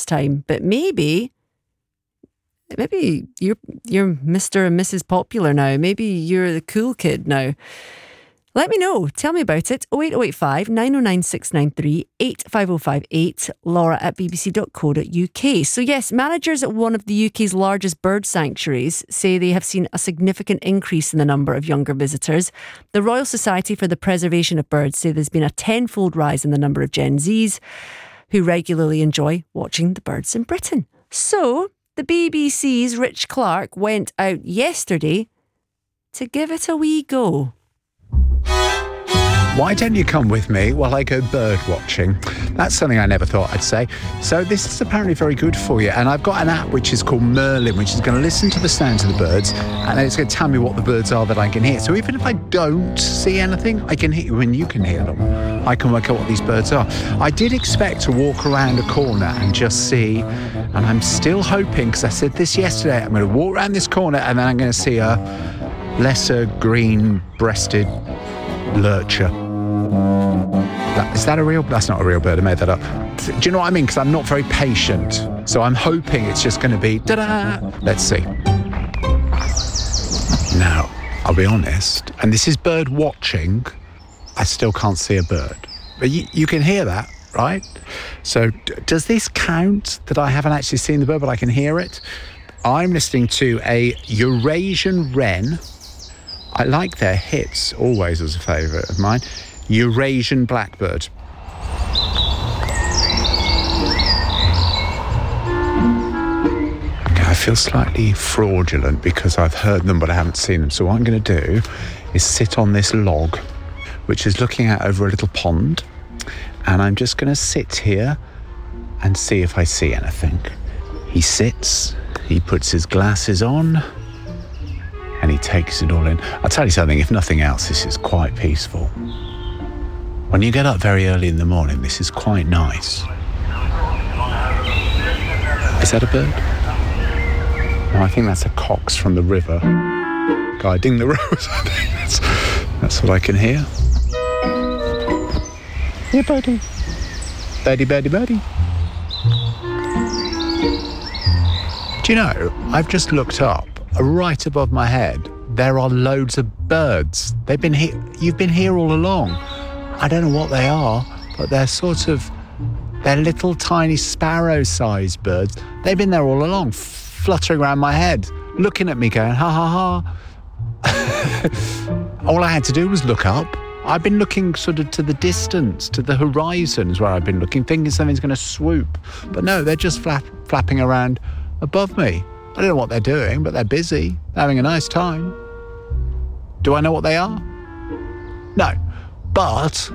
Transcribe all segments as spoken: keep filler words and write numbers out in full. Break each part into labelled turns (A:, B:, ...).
A: first time, but maybe, maybe you're you're Mister and Missus Popular now. Maybe you're the cool kid now. Let me know. Tell me about it. oh eight oh eight five, nine oh nine, six nine three, eight five oh five eight, laura at b b c dot co dot u k. So yes, managers at one of the U K's largest bird sanctuaries say they have seen a significant increase in the number of younger visitors. The Royal Society for the Preservation of Birds say there's been a tenfold rise in the number of Gen Zs who regularly enjoy watching the birds in Britain. So the B B C's Rich Clark went out yesterday to give it a wee go.
B: Why don't you come with me while I go bird watching? That's something I never thought I'd say. So this is apparently very good for you. And I've got an app which is called Merlin, which is going to listen to the sounds of the birds, and then it's going to tell me what the birds are that I can hear. So even if I don't see anything, I can hear when you can hear them. I can work out what these birds are. I did expect to walk around a corner and just see, and I'm still hoping, because I said this yesterday, I'm going to walk around this corner and then I'm going to see a lesser green-breasted lurcher. That, is that a real... That's not a real bird. I made that up. Do you know what I mean? Because I'm not very patient. So I'm hoping it's just going to be... Ta-da! Let's see. Now, I'll be honest, and this is bird watching, I still can't see a bird. But you, you can hear that, right? So d- does this count that I haven't actually seen the bird, but I can hear it? I'm listening to a Eurasian wren. I like their hits, always was a favourite of mine. Eurasian blackbird. Okay, I feel slightly fraudulent because I've heard them but I haven't seen them. So what I'm going to do is sit on this log, which is looking out over a little pond. And I'm just going to sit here and see if I see anything. He sits, he puts his glasses on, and he takes it all in. I'll tell you something, if nothing else, this is quite peaceful. When you get up very early in the morning, this is quite nice. Is that a bird? No, I think that's a cox from the river guiding the road. I think that's, that's what I can hear. Yeah, birdie. Birdie, birdie, birdie. Do you know, I've just looked up. Right above my head, there are loads of birds. They've been here. You've been here all along. I don't know what they are, but they're sort of, they're little tiny sparrow-sized birds. They've been there all along, fluttering around my head, looking at me going, ha, ha, ha. All I had to do was look up. I've been looking sort of to the distance, to the horizon is where I've been looking, thinking something's going to swoop. But no, they're just flap, flapping around above me. I don't know what they're doing, but they're busy, they're having a nice time. Do I know what they are? No. But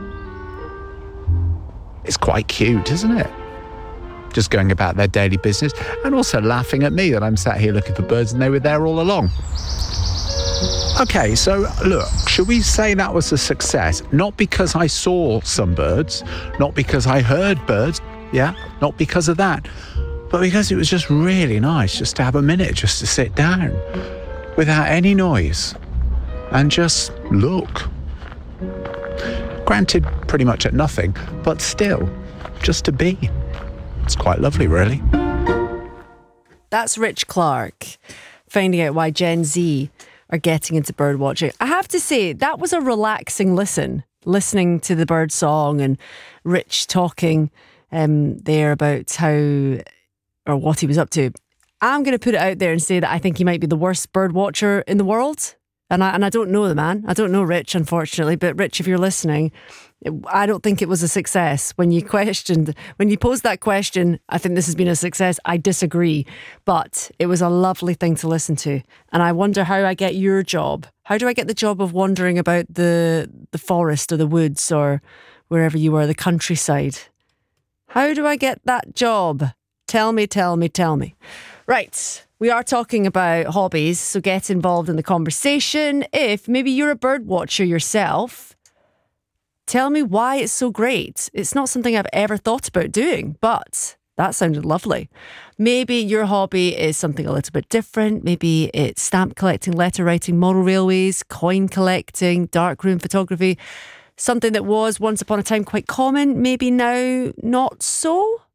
B: it's quite cute, isn't it? Just going about their daily business and also laughing at me that I'm sat here looking for birds and they were there all along. Okay, so look, should we say that was a success? Not because I saw some birds, not because I heard birds, yeah, not because of that. But because it was just really nice just to have a minute just to sit down without any noise and just look. Granted, pretty much at nothing, but still, just to be. It's quite lovely, really.
A: That's Rich Clark, finding out why Gen Z are getting into bird watching. I have to say, that was a relaxing listen, listening to the bird song and Rich talking um, there about how... or what he was up to. I'm going to put it out there and say that I think he might be the worst bird watcher in the world. And I and I don't know the man. I don't know Rich, unfortunately. But Rich, if you're listening, I don't think it was a success. When you questioned, when you posed that question, I think this has been a success. I disagree. But it was a lovely thing to listen to. And I wonder how I get your job. How do I get the job of wandering about the the forest or the woods or wherever you were, the countryside? How do I get that job? Tell me, tell me, tell me. Right, we are talking about hobbies, so get involved in the conversation. If maybe you're a bird watcher yourself, tell me why it's so great. It's not something I've ever thought about doing, but that sounded lovely. Maybe your hobby is something a little bit different. Maybe it's stamp collecting, letter writing, model railways, coin collecting, darkroom photography. Something that was once upon a time quite common, maybe now not so.